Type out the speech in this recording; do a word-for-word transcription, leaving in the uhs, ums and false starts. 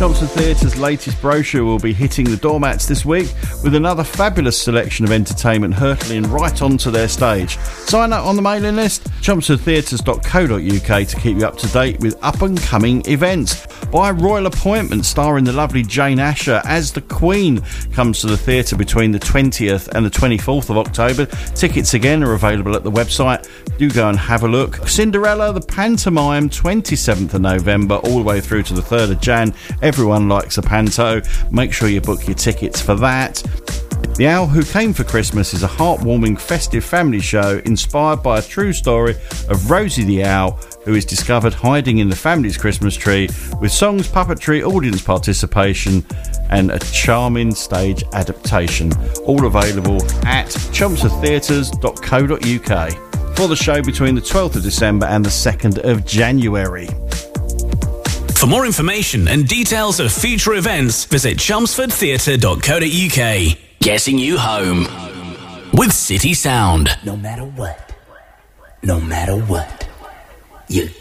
Chelmsford Theatre's latest brochure will be hitting the doormats this week with another fabulous selection of entertainment hurtling right onto their stage. Sign up on the mailing list, chelmsford theatres dot co dot uk, to keep you up to date with up-and-coming events. By royal appointment, starring the lovely Jane Asher as the Queen comes to the theatre between the twentieth and the twenty-fourth of October. Tickets again are available at the website. Do go and have a look. Cinderella, the pantomime, twenty-seventh of November all the way through to the third of Jan. Everyone likes a panto. Make sure you book your tickets for that. The Owl Who Came for Christmas is a heartwarming festive family show inspired by a true story of Rosie the Owl, who is discovered hiding in the family's Christmas tree, with songs, puppetry, audience participation and a charming stage adaptation. All available at chelmsford theatres dot co dot uk for the show between the twelfth of December and the second of January. For more information and details of future events, visit chelmsford theatre dot co dot uk. Getting you home with City Sound. No matter what, no matter what, you